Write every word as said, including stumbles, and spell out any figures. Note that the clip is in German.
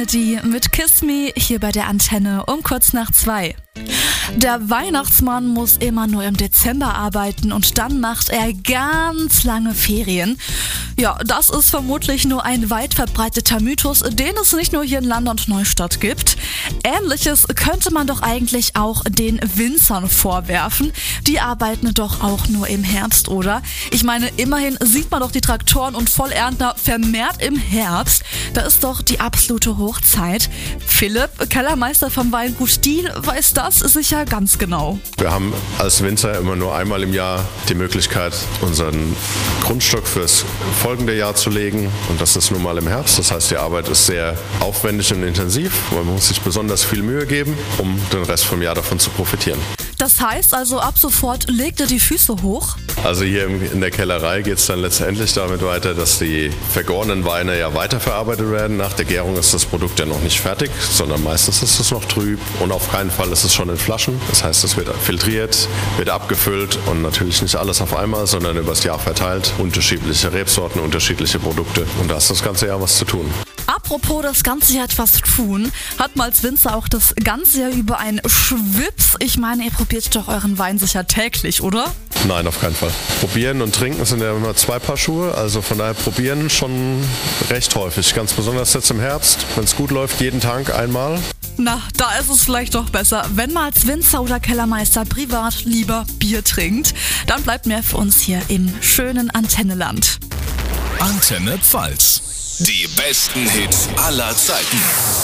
Die mit Kiss Me hier bei der Antenne um kurz nach zwei. Der Weihnachtsmann muss immer nur im Dezember arbeiten und dann macht er ganz lange Ferien. Ja, das ist vermutlich nur ein weit verbreiteter Mythos, den es nicht nur hier in Land und Neustadt gibt. Ähnliches könnte man doch eigentlich auch den Winzern vorwerfen. Die arbeiten doch auch nur im Herbst, oder? Ich meine, immerhin sieht man doch die Traktoren und Vollernter vermehrt im Herbst. Da ist doch die absolute Hochzeit. Philipp, Kellermeister vom Weingut Stiel, weiß das sicher ganz genau. Wir haben als Winzer immer nur einmal im Jahr die Möglichkeit, unseren Grundstock fürs folgende Jahr zu legen. Und das ist nun mal im Herbst. Das heißt, die Arbeit ist sehr aufwendig und intensiv. Man muss sich besonders viel Mühe geben, um den Rest vom Jahr davon zu profitieren. Das heißt also, ab sofort legt ihr die Füße hoch? Also hier in der Kellerei geht es dann letztendlich damit weiter, dass die vergorenen Weine ja weiterverarbeitet werden. Nach der Gärung ist das Produkt ja noch nicht fertig, sondern meistens ist es noch trüb und auf keinen Fall ist es schon in Flaschen. Das heißt, es wird filtriert, wird abgefüllt und natürlich nicht alles auf einmal, sondern übers Jahr verteilt. Unterschiedliche Rebsorten, unterschiedliche Produkte und da ist das ganze Jahr was zu tun. Apropos das ganze Jahr etwas tun, hat man als Winzer auch das ganze Jahr über einen Schwips. Ich meine, ihr probiert doch euren Wein sicher täglich, oder? Nein, auf keinen Fall. Probieren und trinken sind ja immer zwei Paar Schuhe, also von daher probieren schon recht häufig. Ganz besonders jetzt im Herbst, wenn es gut läuft, jeden Tag einmal. Na, da ist es vielleicht doch besser, wenn man als Winzer oder Kellermeister privat lieber Bier trinkt. Dann bleibt mehr für uns hier im schönen Antenneland. Antenne Pfalz. Die besten Hits aller Zeiten.